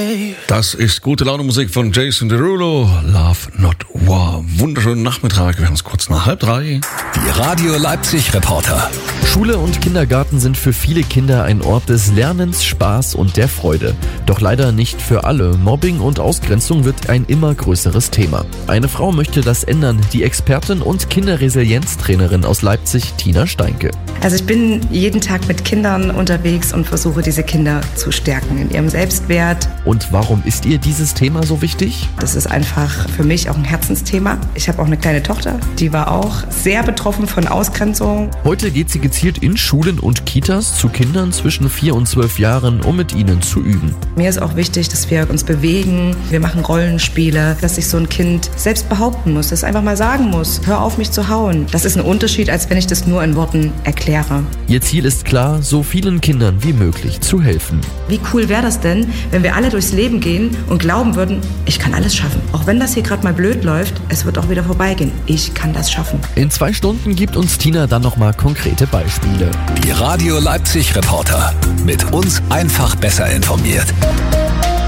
Das ist gute Laune Musik von Jason Derulo. Love Not War. Wunderschönen Nachmittag. Wir haben es kurz nach 2:30. Die Radio Leipzig Reporter. Schule und Kindergarten sind für viele Kinder ein Ort des Lernens, Spaß und der Freude. Doch leider nicht für alle. Mobbing und Ausgrenzung wird ein immer größeres Thema. Eine Frau möchte das ändern, die Expertin und Kinderresilienztrainerin aus Leipzig, Tina Steinke. Also ich bin jeden Tag mit Kindern unterwegs und versuche diese Kinder zu stärken in ihrem Selbstwert. Und warum ist ihr dieses Thema so wichtig? Das ist einfach für mich auch ein Herzensthema. Ich habe auch eine kleine Tochter, die war auch sehr betroffen von Ausgrenzung. Heute geht sie gezielt in Schulen und Kitas zu Kindern zwischen 4 und 12 Jahren, um mit ihnen zu üben. Mir ist auch wichtig, dass wir uns bewegen. Wir machen Rollenspiele, dass sich so ein Kind selbst behaupten muss, dass es einfach mal sagen muss, hör auf mich zu hauen. Das ist ein Unterschied, als wenn ich das nur in Worten erkläre. Ihr Ziel ist klar, so vielen Kindern wie möglich zu helfen. Wie cool wäre das denn, wenn wir alle durchs Leben gehen und glauben würden, ich kann alles schaffen. Auch wenn das hier gerade mal blöd läuft, es wird auch wieder vorbeigehen. Ich kann das schaffen. In 2 Stunden gibt uns Tina dann nochmal konkrete Beispiele. Die Radio Leipzig Reporter. Mit uns einfach besser informiert.